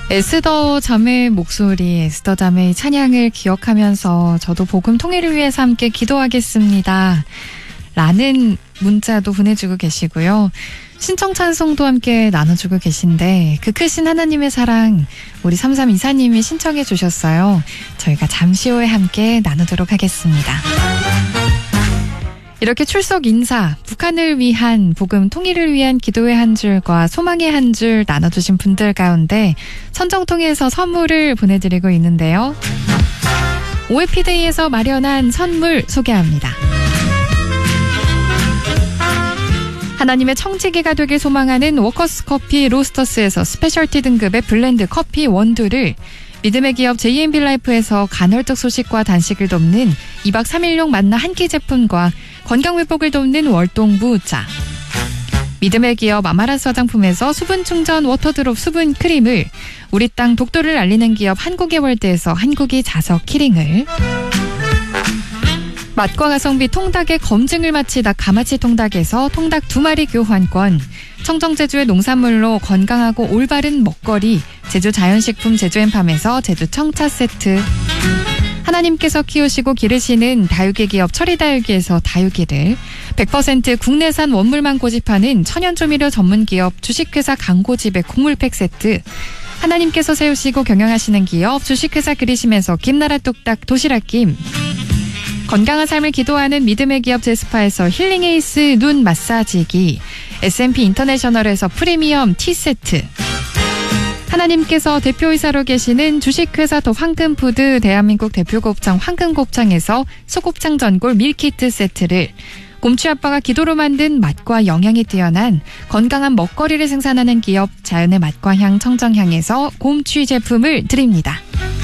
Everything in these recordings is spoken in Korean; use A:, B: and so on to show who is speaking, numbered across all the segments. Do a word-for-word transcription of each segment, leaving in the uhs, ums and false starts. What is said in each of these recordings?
A: 에스더 자매의 목소리, 에스더 자매의 찬양을 기억하면서 저도 복음 통일을 위해서 함께 기도하겠습니다. 라는 문자도 보내주고 계시고요. 신청 찬송도 함께 나눠주고 계신데 그 크신 하나님의 사랑 우리 삼삼이사님이 신청해 주셨어요. 저희가 잠시 후에 함께 나누도록 하겠습니다. 이렇게 출석 인사, 북한을 위한 복음 통일을 위한 기도의 한 줄과 소망의 한 줄 나눠주신 분들 가운데 선정 통해서 선물을 보내드리고 있는데요. 오해피데이에서 마련한 선물 소개합니다. 하나님의 청지기가 되길 소망하는 워커스 커피 로스터스에서 스페셜티 등급의 블렌드 커피 원두를, 믿음의 기업 제이엠비라이프에서 간헐적 소식과 단식을 돕는 이박 삼일용 만나 한 끼 제품과 건강회복을 돕는 월동부자, 믿음의 기업 아마라스 화장품에서 수분 충전 워터드롭 수분 크림을, 우리 땅 독도를 알리는 기업 한국의 월드에서 한국이 자석 키링을, 맛과 가성비 통닭의 검증을 마치다 가마치 통닭에서 통닭 두 마리 교환권, 청정제주의 농산물로 건강하고 올바른 먹거리 제주 자연식품 제주엠팜에서 제주 청차 세트, 하나님께서 키우시고 기르시는 다육이 기업 철이다육이에서 다육이를, 백 퍼센트 국내산 원물만 고집하는 천연조미료 전문기업 주식회사 강고집의 콩물팩 세트, 하나님께서 세우시고 경영하시는 기업 주식회사 그리심에서 김나라 뚝딱 도시락김, 건강한 삶을 기도하는 믿음의 기업 제스파에서 힐링에이스 눈 마사지기, 에스엠피 인터내셔널에서 프리미엄 티세트, 하나님께서 대표이사로 계시는 주식회사 더 황금푸드 대한민국 대표곱창 황금곱창에서 소곱창 전골 밀키트 세트를, 곰취 아빠가 기도로 만든 맛과 영양이 뛰어난 건강한 먹거리를 생산하는 기업 자연의 맛과 향 청정향에서 곰취 제품을 드립니다.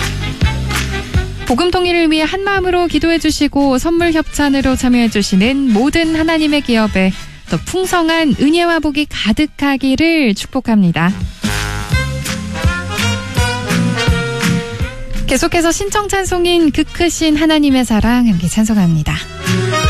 A: 복음 통일을 위해 한마음으로 기도해 주시고 선물 협찬으로 참여해 주시는 모든 하나님의 기업에 더 풍성한 은혜와 복이 가득하기를 축복합니다. 계속해서 신청 찬송인 그 크신 하나님의 사랑 함께 찬송합니다.